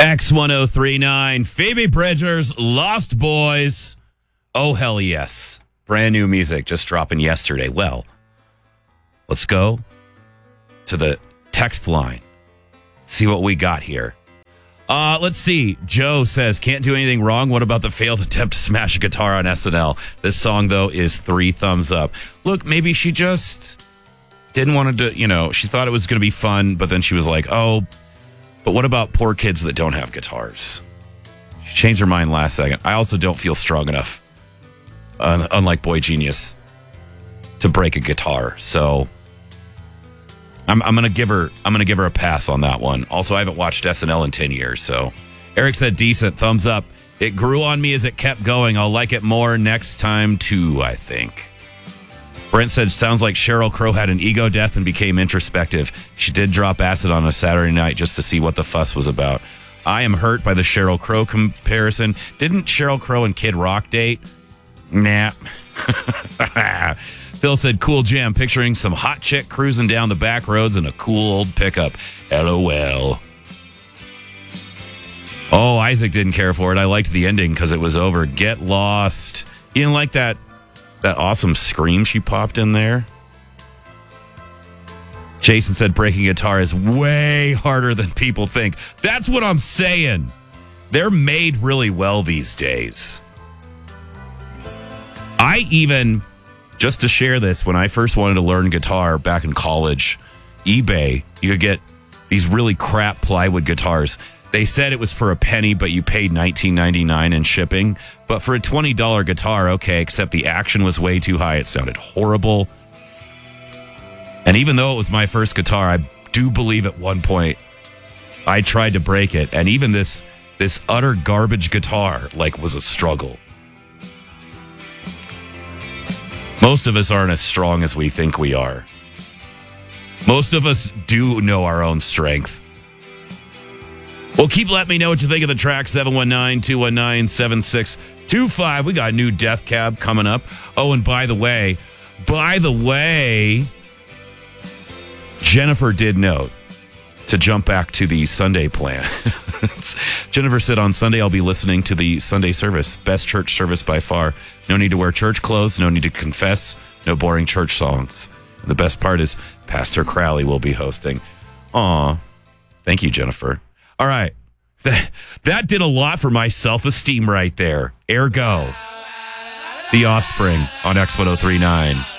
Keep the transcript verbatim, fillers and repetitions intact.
X ten thirty-nine, Phoebe Bridgers, Lost Boys. Oh, hell yes. Brand new music just dropping yesterday. Well, let's go to the text line. See what we got here. Uh, let's see. Joe says, can't do anything wrong. What about the failed attempt to smash a guitar on S N L? This song, though, is three thumbs up. Look, maybe she just didn't want to, you know, she thought it was going to be fun, but then she was like, oh, but what about poor kids that don't have guitars? She changed her mind last second. I also don't feel strong enough, uh, unlike Boy Genius, to break a guitar. So I'm, I'm gonna give her. I'm gonna give her a pass on that one. Also, I haven't watched S N L in ten years. So Eric said, decent, thumbs up. It grew on me as it kept going. I'll like it more next time too, I think. Brent said, sounds like Sheryl Crow had an ego death and became introspective. She did drop acid on a Saturday night just to see what the fuss was about. I am hurt by the Sheryl Crow comparison. Didn't Sheryl Crow and Kid Rock date? Nah. Phil said, cool jam, picturing some hot chick cruising down the back roads in a cool old pickup. LOL. Oh, Isaac didn't care for it. I liked the ending because it was over. Get lost. You didn't like that? That awesome scream she popped in there. Jason said breaking guitar is way harder than people think. That's what I'm saying. They're made really well these days. I even, just to share this, when I first wanted to learn guitar back in college, eBay, you could get these really crap plywood guitars. They said it was for a penny, but you paid nineteen ninety-nine in shipping. But for a twenty dollars guitar, okay, except the action was way too high. It sounded horrible. And even though it was my first guitar, I do believe at one point I tried to break it. And even this this utter garbage guitar, like, was a struggle. Most of us aren't as strong as we think we are. Most of us do know our own strength. Well, keep letting me know what you think of the track. seven one nine, two one nine, seven six two five. We got a new Death Cab coming up. Oh, and by the way, by the way, Jennifer did note to jump back to the Sunday plan. Jennifer said on Sunday, I'll be listening to the Sunday service. Best church service by far. No need to wear church clothes. No need to confess. No boring church songs. And the best part is Pastor Crowley will be hosting. Aw. Thank you, Jennifer. All right. That, that did a lot for my self-esteem right there. Ergo, The Offspring on X ten thirty-nine.